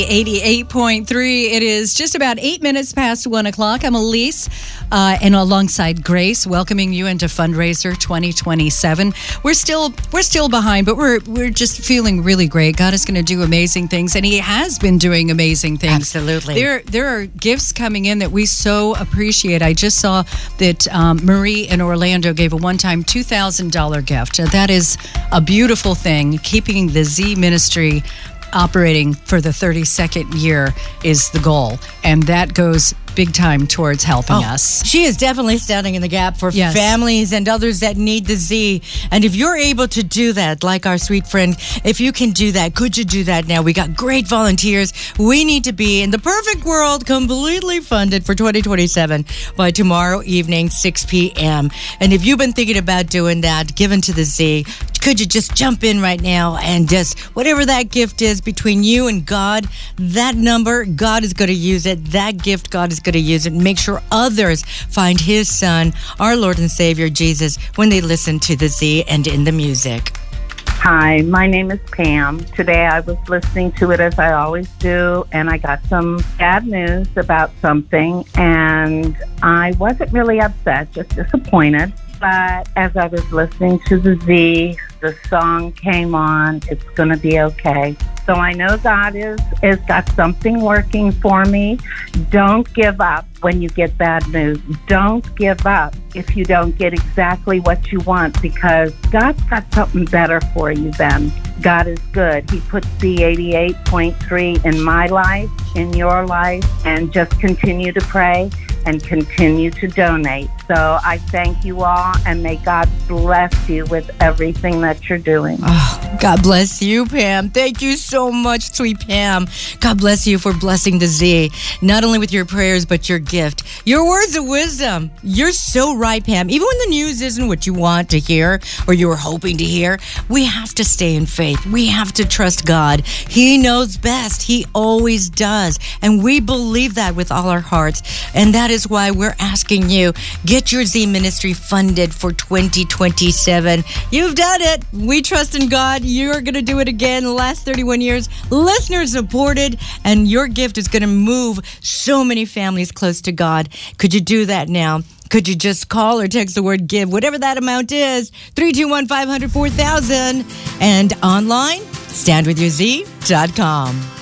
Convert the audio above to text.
88.3. It is just about 8 minutes past 1 o'clock. I'm Elise, and alongside Grace, welcoming you into Fundraiser 2027. We're still behind, but we're just feeling really great. God is going to do amazing things, and He has been doing amazing things. Absolutely. There are gifts coming in that we so appreciate. I just saw that Marie in Orlando gave a one-time $2,000 gift. That is a beautiful thing. Keeping the Z Ministry operating for the 32nd year is the goal, and that goes big time towards helping us. She is definitely standing in the gap for families and others that need the Z. And if you're able to do that, like our sweet friend, if you can do that, could you do that now? We got great volunteers. We need to be, in the perfect world, completely funded for 2027 by tomorrow evening, 6 p.m. And if you've been thinking about doing that, given to the Z, could you just jump in right now and just, whatever that gift is between you and God, that number, God is going to use it. That gift, God is going to use it. Make sure others find His Son, our Lord and Savior, Jesus, when they listen to the Z and in the music. Hi, my name is Pam. Today I was listening to it as I always do, and I got some bad news about something, and I wasn't really upset, just disappointed. But as I was listening to the Z, the song came on, It's Gonna Be Okay. So I know God is got something working for me. Don't give up when you get bad news. Don't give up if you don't get exactly what you want, because God's got something better for you then. God is good. He puts the 88.3 in my life, in your life, and just continue to pray and continue to donate. So I thank you all, and may God bless you with everything that you're doing. Oh, God bless you, Pam. Thank you so much, sweet Pam. God bless you for blessing the Z, not only with your prayers, but your gift. Your words of wisdom. You're so right, Pam. Even when the news isn't what you want to hear or you were hoping to hear, we have to stay in faith. We have to trust God. He knows best. He always does. And we believe that with all our hearts. And that is why we're asking you, get your Z Ministry funded for 2027. You've done it. We trust in God. You're going to do it again. The last 31 years, listener supported, and your gift is going to move so many families close to God. Could you do that now? Could you just call or text the word GIVE, whatever that amount is, 321-500-4000, and online, standwithyourzcom.